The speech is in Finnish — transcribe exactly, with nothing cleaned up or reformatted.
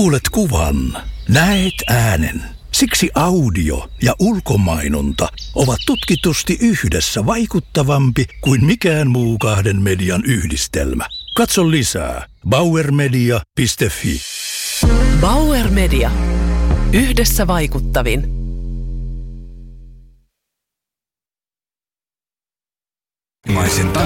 Kuulet kuvan, näet äänen. Siksi audio ja ulkomainonta ovat tutkitusti yhdessä vaikuttavampi kuin mikään muu kahden median yhdistelmä. Katso lisää bauer media piste fi. Bauer Media. Yhdessä vaikuttavin. Maisin